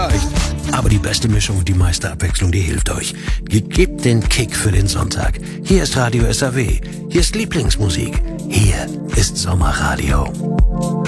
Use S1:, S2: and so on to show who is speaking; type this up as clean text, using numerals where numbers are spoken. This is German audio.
S1: vielleicht. Aber die beste Mischung und die meiste Abwechslung, die hilft euch. Gebt den Kick für den Sonntag. Hier ist Radio SAW. Hier ist Lieblingsmusik. Hier ist Sommerradio.